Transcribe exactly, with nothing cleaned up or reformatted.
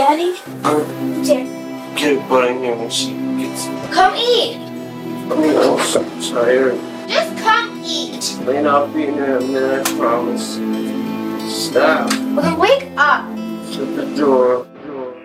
Daddy? Um, Dad. get a butt in here when she gets. Come eat. I'm so tired. Just come eat. Lane, I'll be in there in a minute, I promise. Stop. Well, then wake up. Shut the door.